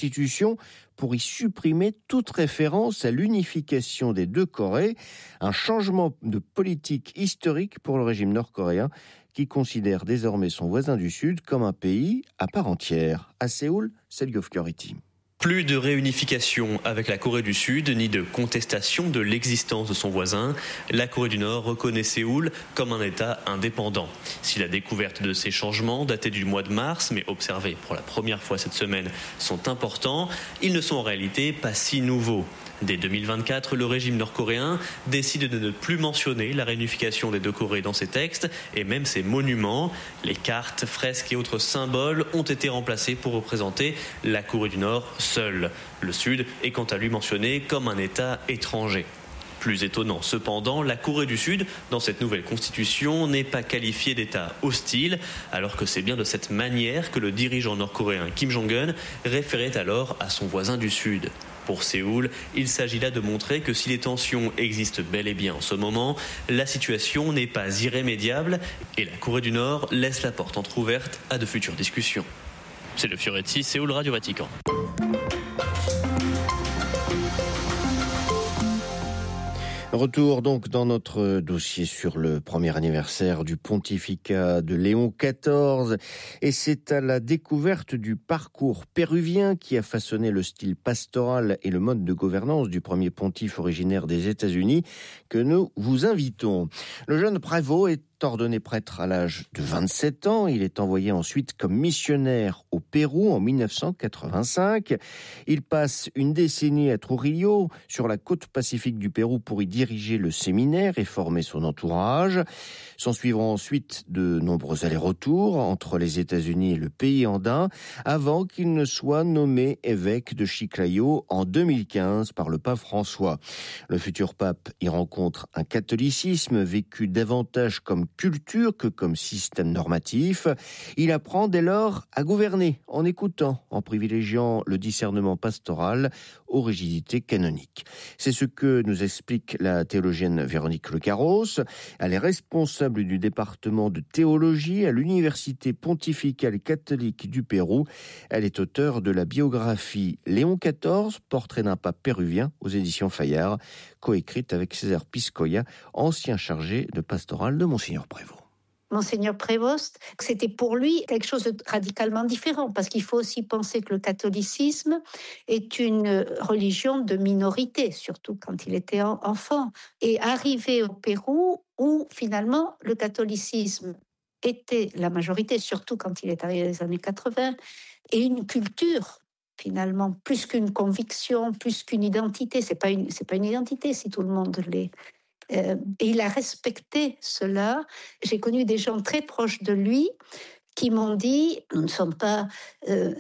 constitution pour y supprimer toute référence à l'unification des deux Corées, un changement de politique historique pour le régime nord-coréen qui considère désormais son voisin du Sud comme un pays à part entière. À Séoul, Selgov Fioriti. Plus de réunification avec la Corée du Sud, ni de contestation de l'existence de son voisin. La Corée du Nord reconnaît Séoul comme un État indépendant. Si la découverte de ces changements, datés du mois de mars, mais observés pour la première fois cette semaine, sont importants, ils ne sont en réalité pas si nouveaux. Dès 2024, le régime nord-coréen décide de ne plus mentionner la réunification des deux Corées dans ses textes et même ses monuments. Les cartes, fresques et autres symboles ont été remplacés pour représenter la Corée du Nord seule. Le Sud est quant à lui mentionné comme un État étranger. Plus étonnant cependant, la Corée du Sud, dans cette nouvelle constitution, n'est pas qualifiée d'État hostile, alors que c'est bien de cette manière que le dirigeant nord-coréen Kim Jong-un référait alors à son voisin du Sud. Pour Séoul, il s'agit là de montrer que si les tensions existent bel et bien en ce moment, la situation n'est pas irrémédiable et la Corée du Nord laisse la porte entrouverte à de futures discussions. C'est le Fioretti, Séoul, Radio Vatican. Retour donc dans notre dossier sur le premier anniversaire du pontificat de Léon XIV. Et c'est à la découverte du parcours péruvien qui a façonné le style pastoral et le mode de gouvernance du premier pontife originaire des États-Unis que nous vous invitons. Le jeune prévôt est ordonné prêtre à l'âge de 27 ans. Il est envoyé ensuite comme missionnaire au Pérou en 1985. Il passe une décennie à Trujillo, sur la côte pacifique du Pérou, pour y diriger le séminaire et former son entourage. S'en suivront ensuite de nombreux allers-retours entre les États-Unis et le pays andin, avant qu'il ne soit nommé évêque de Chiclayo en 2015 par le pape François. Le futur pape y rencontre un catholicisme vécu davantage comme culture que comme système normatif. Il apprend dès lors à gouverner en écoutant, en privilégiant le discernement pastoral aux rigidités canoniques. C'est ce que nous explique la théologienne Véronique Lecarros. Elle est responsable du département de théologie à l'Université pontificale catholique du Pérou. Elle est auteure de la biographie Léon XIV, portrait d'un pape péruvien aux éditions Fayard, coécrite avec César Piscoya, ancien chargé de pastoral de Monseigneur Prévost. Monseigneur Prévost, c'était pour lui quelque chose de radicalement différent, parce qu'il faut aussi penser que le catholicisme est une religion de minorité, surtout quand il était enfant. Et arrivé au Pérou, où finalement le catholicisme était la majorité, surtout quand il est arrivé dans les années 80, et une culture, finalement, plus qu'une conviction, plus qu'une identité. C'est pas une identité si tout le monde l'est. Et il a respecté cela. J'ai connu des gens très proches de lui qui m'ont dit « nous ne sommes pas mariés ».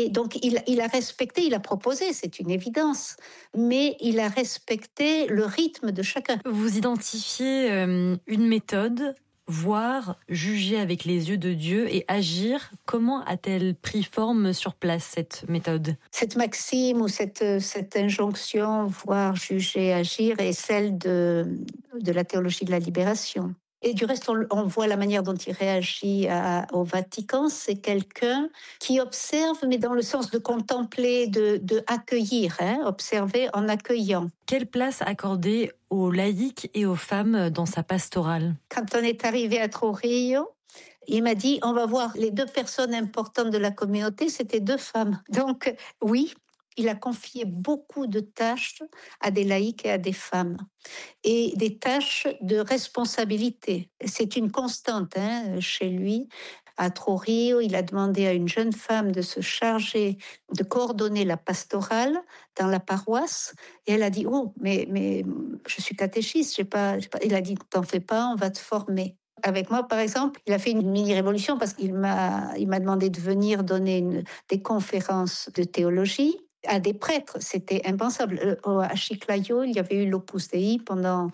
Donc il a respecté, il a proposé, c'est une évidence, mais il a respecté le rythme de chacun. Vous identifiez une méthode, voir, juger avec les yeux de Dieu et agir. Comment a-t-elle pris forme sur place, cette méthode ? Cette maxime ou cette injonction, voir, juger, agir, est celle de la théologie de la libération. Et du reste, on voit la manière dont il réagit au Vatican. C'est quelqu'un qui observe, mais dans le sens de contempler, de accueillir, observer en accueillant. Quelle place accorder aux laïcs et aux femmes dans sa pastorale ? Quand on est arrivé à Trujillo, il m'a dit, on va voir les 2 personnes importantes de la communauté, c'était 2 femmes. Donc oui, il a confié beaucoup de tâches à des laïcs et à des femmes, et des tâches de responsabilité. C'est une constante chez lui. À Trujillo, il a demandé à une jeune femme de se charger, de coordonner la pastorale dans la paroisse. Et elle a dit « Oh, mais je suis catéchiste, j'ai pas... » Il a dit « T'en fais pas, on va te former. » Avec moi, par exemple, il a fait une mini-révolution parce qu'il m'a demandé de venir donner des conférences de théologie à des prêtres. C'était impensable. À Chiclayo, il y avait eu l'Opus Dei pendant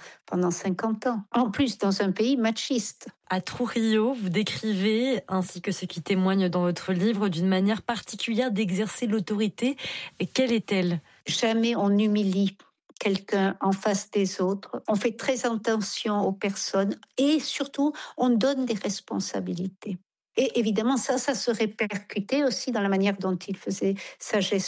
50 ans. En plus, dans un pays machiste. À Trujillo, vous décrivez, ainsi que ce qui témoigne dans votre livre, d'une manière particulière d'exercer l'autorité. Et quelle est-elle ? Jamais on humilie quelqu'un en face des autres. On fait très attention aux personnes et surtout, on donne des responsabilités. Et évidemment, ça se répercutait aussi dans la manière dont il faisait sa gestion